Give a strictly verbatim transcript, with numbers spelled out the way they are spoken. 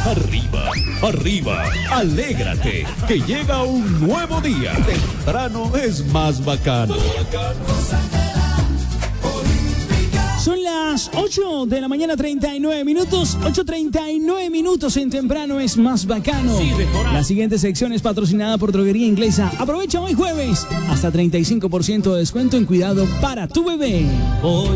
Arriba, arriba, alégrate, que llega un nuevo día. Temprano es más bacano. Son las ocho de la mañana, treinta y nueve minutos. ocho treinta y nueve minutos en Temprano es más bacano. La siguiente sección es patrocinada por Droguería Inglesa. Aprovecha hoy jueves hasta treinta y cinco por ciento de descuento en cuidado para tu bebé. Hoy